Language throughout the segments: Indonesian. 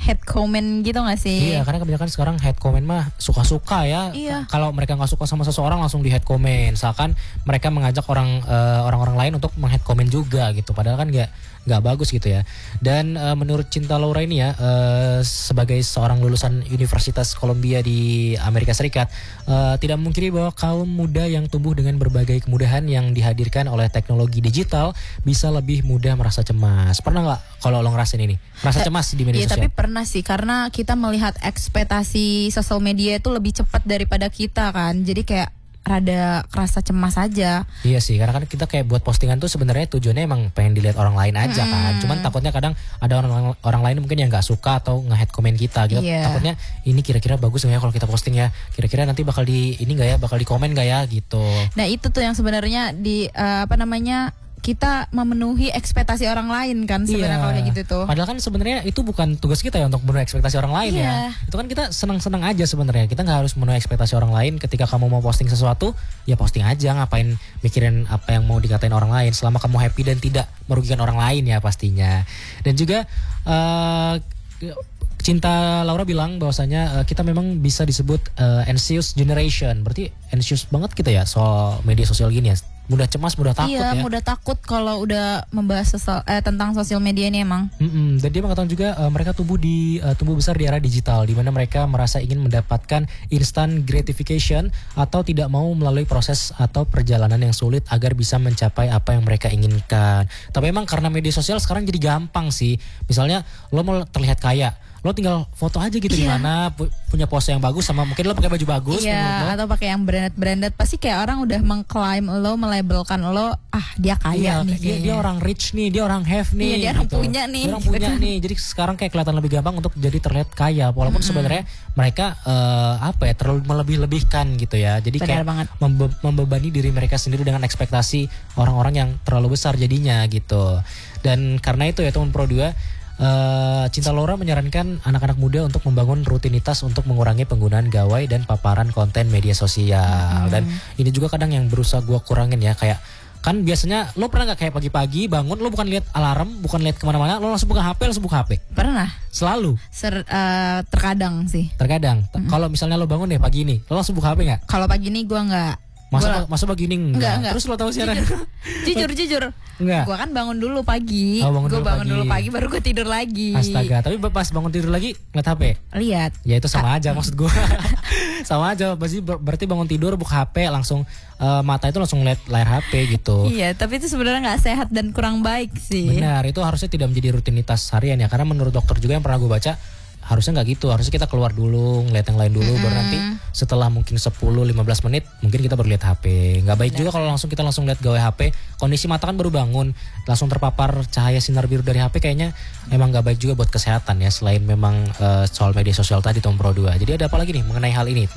hate comment gitu gak sih? Iya, karena kebanyakan sekarang hate comment mah suka-suka ya. Iya. Kalau mereka nggak suka sama seseorang langsung di hate comment. Misalkan mereka mengajak orang-orang lain untuk meng-hate comment juga gitu. Padahal kan nggak bagus gitu ya. Dan menurut Cinta Laura ini ya, sebagai seorang lulusan Universitas Columbia di Amerika Serikat, tidak memungkiri bahwa kaum muda yang tumbuh dengan berbagai kemudahan yang dihadirkan oleh teknologi digital bisa lebih mudah merasa cemas. Pernah nggak kalau lo ngerasain ini? Merasa cemas di media Iya, sosial? tapi pernah sih, karena kita melihat ekspektasi sosial media itu lebih cepat daripada kita kan. Jadi kayak rada kerasa cemas aja. Iya sih, karena kan kita kayak buat postingan tuh sebenarnya tujuannya emang pengen dilihat orang lain aja kan. Cuman takutnya kadang ada orang lain mungkin yang nggak suka atau nge-hate komen kita gitu. Iya. Takutnya ini kira-kira bagus nggak ya kalau kita posting ya? Kira-kira nanti bakal ini nggak ya? Bakal di komen nggak ya gitu. Nah itu tuh yang sebenarnya kita memenuhi ekspektasi orang lain kan sebenarnya kalau kayak gitu tuh. Padahal kan sebenarnya itu bukan tugas kita ya untuk memenuhi ekspektasi orang lain ya. Itu kan kita senang-senang aja sebenarnya. Kita nggak harus memenuhi ekspektasi orang lain. Ketika kamu mau posting sesuatu, ya posting aja. Ngapain mikirin apa yang mau dikatain orang lain. Selama kamu happy dan tidak merugikan orang lain ya pastinya. Dan juga Cinta Laura bilang bahwasanya kita memang bisa disebut anxious generation. Berarti anxious banget kita ya soal media sosial gini ya. Mudah cemas, mudah takut ya. Iya, mudah takut kalau udah membahas tentang sosial media ini emang. Dan dia mengatakan juga mereka tumbuh besar di era digital, di mana mereka merasa ingin mendapatkan instant gratification atau tidak mau melalui proses atau perjalanan yang sulit agar bisa mencapai apa yang mereka inginkan. Tapi emang karena media sosial sekarang jadi gampang sih. Misalnya lo mau terlihat kaya, lo tinggal foto aja gitu di mana punya pose yang bagus sama mungkin lo pakai baju bagus. Iya, atau pakai yang branded. Pasti kayak orang udah mengklaim lo, melabelkan lo, dia kaya nih. Dia orang rich nih, dia orang have nih. Iya, dia orang punya nih. Dia orang punya nih. Jadi sekarang kayak kelihatan lebih gampang untuk jadi terlihat kaya. Walaupun sebenarnya mereka terlalu melebih-lebihkan gitu ya. Jadi benar kayak banget. Membebani diri mereka sendiri dengan ekspektasi orang-orang yang terlalu besar jadinya gitu. Dan karena itu ya teman Pro 2, Cinta Laura menyarankan anak-anak muda untuk membangun rutinitas untuk mengurangi penggunaan gawai dan paparan konten media sosial. Dan ini juga kadang yang berusaha gue kurangin ya, kayak kan biasanya lo pernah nggak kayak pagi-pagi bangun lo bukan lihat alarm, bukan lihat kemana-mana, lo langsung buka HP. Pernah. Selalu. Terkadang sih. Terkadang. Kalau misalnya lo bangun deh pagi ini, lo langsung buka HP nggak? Kalau pagi ini gue nggak. Masa pagi ini enggak? Terus lo tahu siaran? Jujur. Enggak. Gue kan bangun dulu pagi. Gue bangun dulu pagi baru gue tidur lagi. Astaga, tapi pas bangun tidur lagi ngeliat HP? Lihat. Ya itu sama aja maksud gue. Sama aja, berarti bangun tidur buka HP langsung mata itu langsung lihat layar HP gitu. Iya, tapi itu sebenarnya nggak sehat dan kurang baik sih. Benar, itu harusnya tidak menjadi rutinitas harian ya. Karena menurut dokter juga yang pernah gue baca, harusnya nggak gitu. Harusnya kita keluar dulu, ngeliat yang lain dulu, baru nanti setelah mungkin 10-15 menit mungkin kita baru lihat HP. Nggak baik juga kalau kita langsung lihat gawai HP. Kondisi mata kan baru bangun, langsung terpapar cahaya sinar biru dari HP, kayaknya emang nggak baik juga buat kesehatan ya. Selain memang soal media sosial tadi Tom Pro 2. Jadi ada apa lagi nih mengenai hal ini?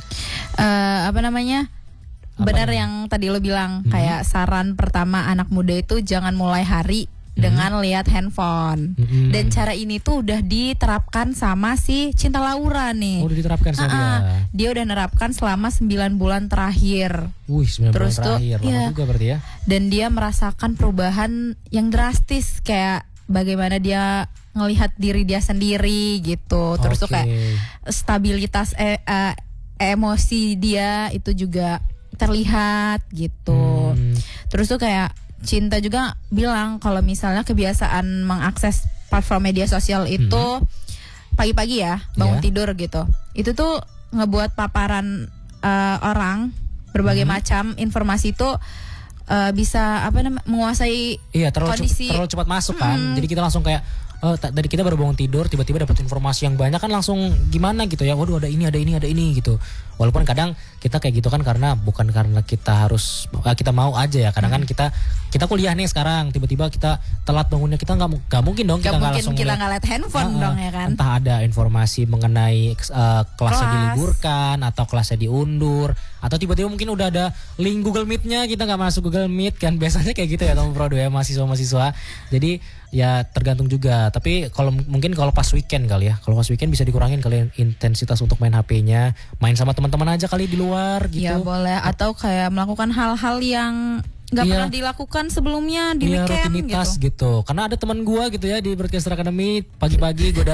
Benar yang tadi lo bilang, kayak saran pertama anak muda itu jangan mulai hari dengan lihat handphone. Dan cara ini tuh udah diterapkan sama si Cinta Laura nih. Udah diterapkan sama dia. Dia udah nerapkan selama 9 bulan terakhir. 9 bulan terakhir, lama juga berarti ya. Dan dia merasakan perubahan yang drastis, kayak bagaimana dia ngelihat diri dia sendiri gitu. Terus tuh kayak stabilitas emosi dia itu juga terlihat gitu. Terus tuh kayak Cinta juga bilang kalau misalnya kebiasaan mengakses platform media sosial itu pagi-pagi ya, bangun tidur gitu. Itu tuh ngebuat paparan orang berbagai macam informasi itu bisa menguasai kondisi. Terlalu cepat masuk kan. Jadi kita langsung kayak dari kita baru bangun tidur tiba-tiba dapat informasi yang banyak kan, langsung gimana gitu ya, waduh ada ini gitu. Walaupun kadang kita kayak gitu kan karena bukan karena kita mau aja ya. Kadang kan kita kuliah nih sekarang, tiba-tiba kita telat bangunnya, kita nggak mungkin dong kita nggak langsung kita ngeliat handphone dong ya kan. Entah ada informasi mengenai kelasnya diliburkan atau kelasnya diundur, atau tiba-tiba mungkin udah ada link Google Meet-nya, kita nggak masuk Google Meet kan, biasanya kayak gitu ya Tom Pro 2 ya, mahasiswa. Jadi ya tergantung juga. Tapi kalau pas weekend kali ya, kalau pas weekend bisa dikurangin kalian intensitas untuk main HP-nya, main sama teman-teman aja kali di luar gitu. Iya boleh, atau kayak melakukan hal-hal yang nggak pernah dilakukan sebelumnya di weekend rutinitas gitu. Karena ada teman gue gitu ya di Broadcaster Academy, pagi-pagi gue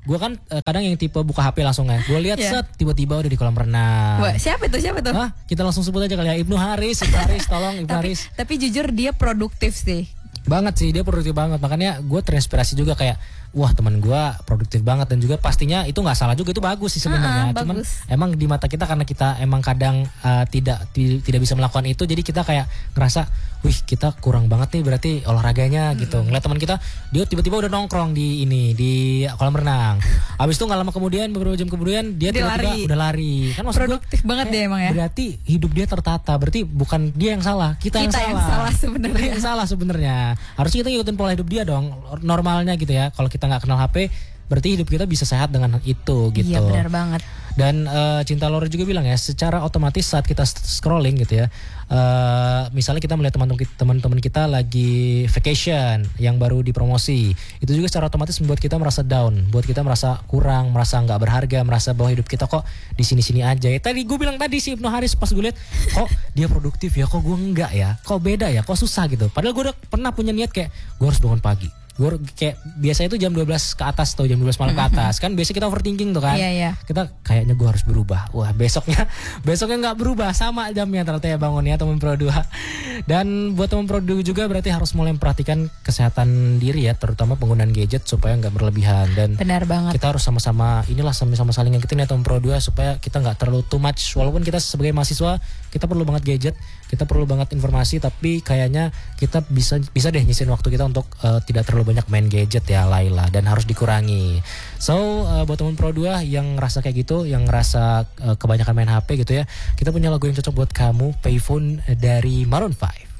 Gue kan kadang yang tipe buka HP langsung ya. Gue lihat set tiba-tiba udah di kolam renang. Wah, siapa itu? Hah? Kita langsung sebut aja kali ya, Ibnu Haris, tolong Ibnu Haris. Tapi jujur dia produktif sih. Banget sih, dia produktif banget. Makanya gue terinspirasi juga kayak, wah teman gue produktif banget. Dan juga pastinya itu nggak salah juga, itu bagus sih sebenarnya. Cuman emang di mata kita karena kita emang kadang tidak bisa melakukan itu, jadi kita kayak ngerasa, wih kita kurang banget nih berarti olahraganya gitu. Ngeliat teman kita, dia tiba-tiba udah nongkrong di kolam renang. Abis itu nggak lama kemudian, beberapa jam kemudian dia tiba-tiba udah lari. Kan maksud produktif banget dia emang ya. Berarti hidup dia tertata. Berarti bukan dia yang salah, kita yang salah sebenarnya. Kita yang salah sebenarnya. Harusnya kita ngikutin pola hidup dia dong, normalnya gitu ya. Kalau kita nggak kenal HP, berarti hidup kita bisa sehat dengan itu gitu. Iya benar banget. Dan Cinta Laura juga bilang ya, secara otomatis saat kita scrolling gitu ya, misalnya kita melihat teman-teman kita lagi vacation yang baru dipromosi, itu juga secara otomatis membuat kita merasa down, buat kita merasa kurang, merasa nggak berharga, merasa bahwa hidup kita kok di sini-sini aja. Ya, tadi gue bilang tadi si Ibnu Haris, pas gue lihat kok dia produktif ya, kok gue enggak ya, kok beda ya, kok susah gitu. Padahal gue udah pernah punya niat kayak gue harus bangun pagi. Gue kayak biasanya itu jam 12 ke atas atau jam 12 malam ke atas kan, biasanya kita overthinking tuh kan. Iya. Kita kayaknya gue harus berubah. Wah besoknya nggak berubah, sama jamnya ternyata ya bangunnya teman Pro 2. Dan buat teman Pro 2 juga berarti harus mulai memperhatikan kesehatan diri ya, terutama penggunaan gadget supaya nggak berlebihan. Dan benar banget, kita harus sama-sama saling ngingetin ya teman Pro 2 supaya kita nggak terlalu too much. Walaupun kita sebagai mahasiswa kita perlu banget gadget, kita perlu banget informasi, tapi kayaknya kita bisa deh nyisin waktu kita untuk tidak terlalu banyak main gadget ya Laila, dan harus dikurangi. So buat teman Pro 2 yang ngerasa kayak gitu, yang ngerasa kebanyakan main HP gitu ya, kita punya lagu yang cocok buat kamu, Payphone dari Maroon 5.